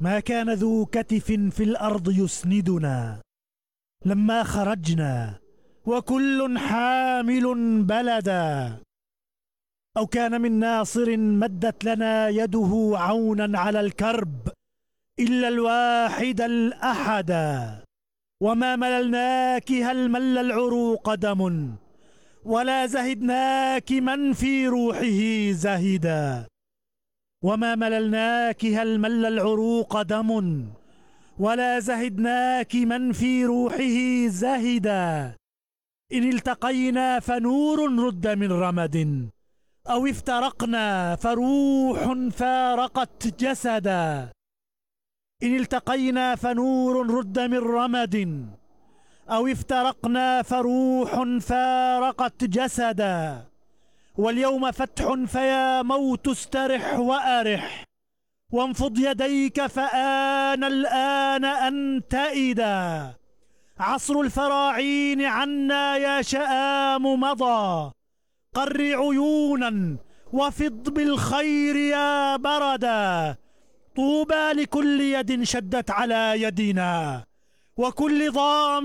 ما كان ذو كتف في الأرض يسندنا لما خرجنا وكل حامل بلدا، أو كان من ناصر مدت لنا يده عونا على الكرب إلا الواحد الأحدا. وما مللناك هل مل العروق دم، ولا زهدناك من في روحه زهدا. وما مللناك هل مل العروق دم، ولا زهدناك من في روحه زهدا. إن التقينا فنور رد من رمد، أو افترقنا فروح فارقت جسدا. إن التقينا فنور رد من رمد، أو افترقنا فروح فارقت جسدا. واليوم فتح فيا موت استرح وأرح، وانفض يديك فآن الآن أن تئدا. عصر الفراعين عنا يا شآم مضى، قر عيونا وفض بالخير يا بردا. طوبى لكل يد شدت على يدنا، وكل ضامن